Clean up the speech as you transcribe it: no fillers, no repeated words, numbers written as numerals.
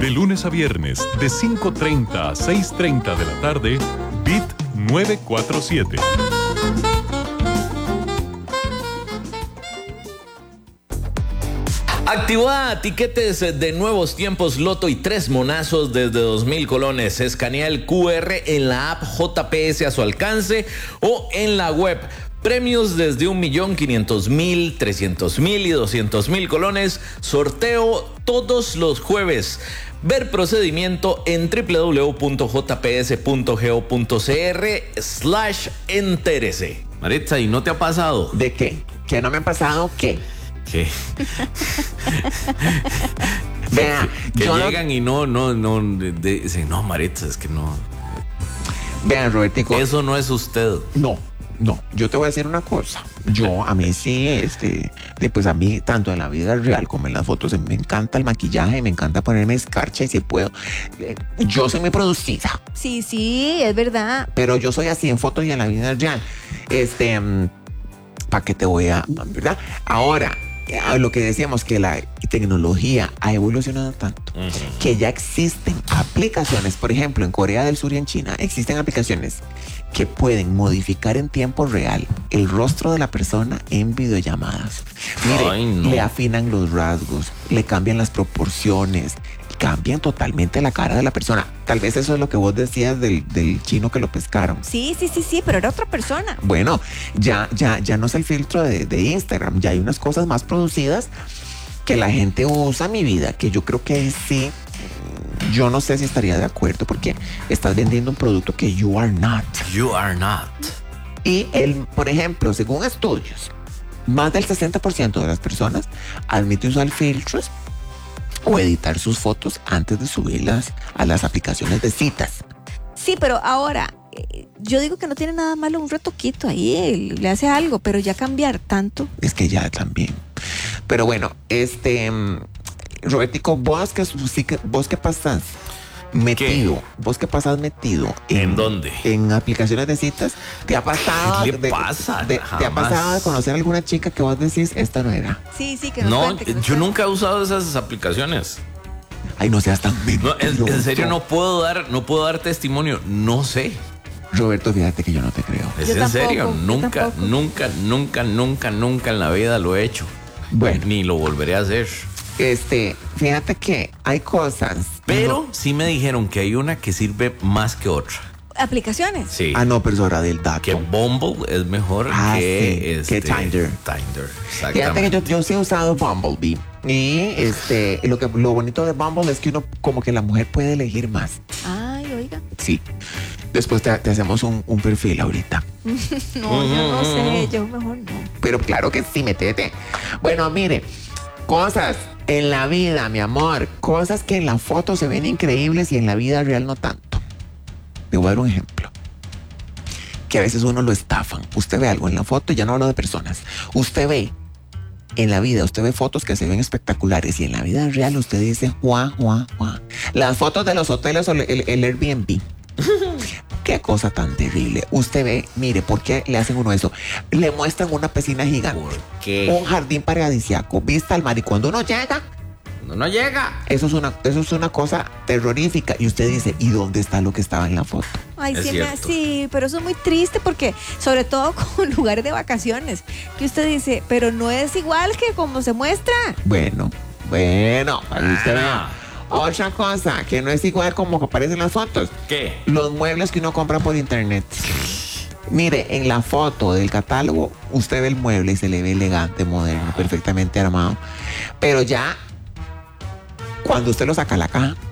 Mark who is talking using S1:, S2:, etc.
S1: De lunes a viernes, de 5:30 a 6:30 de la tarde, Bit 947.
S2: Activa tiquetes de Nuevos Tiempos Loto y 3 monazos desde 2,000 colones. Escanea el QR en la app JPS a su alcance o en la web. Premios desde 1.500.000, 300.000 y 200.000 colones. Sorteo todos los jueves. Ver procedimiento en www.jps.go.cr/entérese. Maritza, ¿y no te ha pasado?
S3: ¿De qué? ¿Que no me ha pasado qué?
S2: ¿Qué?
S3: Vea,
S2: que llegan y no dicen, no, Maritza, es que no.
S3: Vean, Robertico.
S2: Eso no es usted.
S3: No, yo te voy a decir una cosa. A mí sí, pues a mí, tanto en la vida real como en las fotos, me encanta el maquillaje, me encanta ponerme escarcha y si puedo. Yo soy muy producida.
S4: Sí, es verdad.
S3: Pero yo soy así en fotos y en la vida real. ¿Para qué te voy a, verdad? Ahora, lo que decíamos, que la tecnología ha evolucionado tanto que ya existen aplicaciones, por ejemplo, en Corea del Sur y en China, existen aplicaciones que pueden modificar en tiempo real el rostro de la persona en videollamadas. Mire, le afinan los rasgos, le cambian las proporciones, cambian totalmente la cara de la persona. Tal vez eso es lo que vos decías del chino que lo pescaron.
S4: Sí, pero era otra persona.
S3: Bueno, ya no es el filtro de Instagram, ya hay unas cosas más producidas que la gente usa, mi vida, que yo creo que sí. Yo no sé si estaría de acuerdo porque estás vendiendo un producto que you are not.
S2: You are not.
S3: Y por ejemplo, según estudios, más del 60% de las personas admite usar filtros o editar sus fotos antes de subirlas a las aplicaciones de citas.
S4: Sí, pero ahora, yo digo que no tiene nada malo un retoquito ahí, le hace algo, pero ya cambiar tanto.
S3: Es que ya también. Pero bueno, Robertico, vos que pasás metido.
S2: ¿Qué?
S3: Vos que pasás metido.
S2: ¿En dónde?
S3: En aplicaciones de citas. ¿Te ha pasado?
S2: ¿Qué le pasa?
S3: ¿Te ha pasado de conocer a alguna chica que vos decís, esta no era?
S4: Sí, que nos
S2: no
S4: cuente, que nos
S2: yo
S4: cuente.
S2: nunca he usado esas aplicaciones.
S3: Ay, no seas tan
S2: No,
S3: mentiroso.
S2: en serio no puedo dar testimonio. No sé.
S3: Roberto, fíjate que yo no te creo.
S2: Es
S4: Yo
S2: en
S4: tampoco,
S2: serio.
S4: yo
S2: Nunca en la vida lo he hecho.
S3: Bueno.
S2: Ni lo volveré a hacer.
S3: Fíjate que hay cosas.
S2: Pero sí me dijeron que hay una que sirve más que otra.
S4: ¿Aplicaciones?
S2: Sí.
S3: No, pero es hora del dato.
S2: Que Bumble es mejor que
S3: que Tinder. Fíjate que yo sí he usado Bumblebee. Y lo bonito de Bumble es que uno, como que la mujer puede elegir más.
S4: Ay, oiga.
S3: Sí. Después te hacemos un perfil ahorita.
S4: No, yo no sé, yo mejor no.
S3: Pero claro que sí, metete. Bueno, mire, cosas en la vida, mi amor, cosas que en la foto se ven increíbles y en la vida real no tanto. Te voy a dar un ejemplo. Que a veces uno lo estafan. Usted ve algo en la foto, ya no hablo de personas. Usted ve en la vida, usted ve fotos que se ven espectaculares y en la vida real usted dice, guau. Las fotos de los hoteles o el Airbnb. Qué cosa tan terrible. Usted ve, mire, ¿por qué le hacen uno eso? Le muestran una piscina gigante.
S2: ¿Por qué?
S3: Un jardín paradisíaco, vista al mar, y cuando uno llega,
S2: No llega.
S3: eso es una cosa terrorífica. Y usted dice, ¿y dónde está lo que estaba en la foto?
S4: Ay,
S2: Es cierto.
S4: sí, pero eso es muy triste porque, sobre todo con lugares de vacaciones, que usted dice, pero no es igual que como se muestra.
S3: Bueno, ahí usted vea. Otra cosa que no es igual como aparece en las fotos.
S2: ¿Qué?
S3: Los muebles que uno compra por internet. Mire, en la foto del catálogo, usted ve el mueble y se le ve elegante, moderno, perfectamente armado. Pero ya, cuando usted lo saca a la caja,